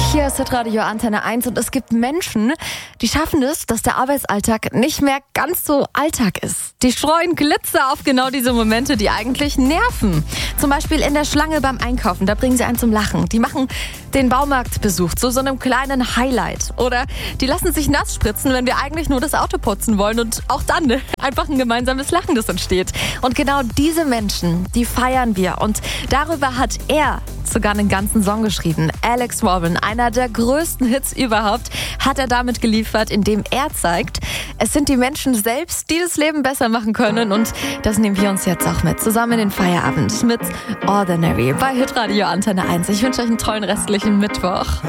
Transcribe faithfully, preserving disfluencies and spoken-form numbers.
Hier ist Hitradio Antenne eins und es gibt Menschen, die schaffen es, dass der Arbeitsalltag nicht mehr ganz so Alltag ist. Die streuen Glitzer auf genau diese Momente, die eigentlich nerven. Zum Beispiel in der Schlange beim Einkaufen, da bringen sie einen zum Lachen. Die machen den Baumarktbesuch zu so einem kleinen Highlight. Oder die lassen sich nass spritzen, wenn wir eigentlich nur das Auto putzen wollen und auch dann einfach ein gemeinsames Lachen, das entsteht. Und genau diese Menschen, die feiern wir und darüber hat er sogar einen ganzen Song geschrieben. Alex Warren, einer der größten Hits überhaupt, hat er damit geliefert, indem er zeigt, es sind die Menschen selbst, die das Leben besser machen können und das nehmen wir uns jetzt auch mit. Zusammen in den Feierabend mit Ordinary bei Hitradio Antenne eins. Ich wünsche euch einen tollen restlichen Mittwoch.